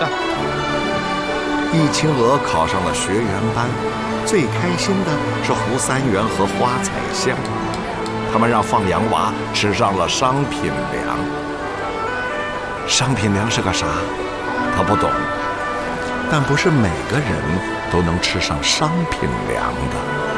上。 易清娥考上了学员班，最开心的是胡三元和花彩香，他们让放羊娃吃上了商品粮。商品粮是个啥？他不懂，但不是每个人都能吃上商品粮的。